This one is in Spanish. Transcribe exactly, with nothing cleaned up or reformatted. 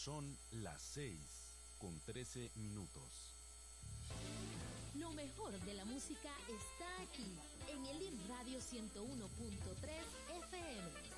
Son las seis con trece minutos. Lo mejor de la música está aquí, en el I M Radio ciento uno punto tres F M.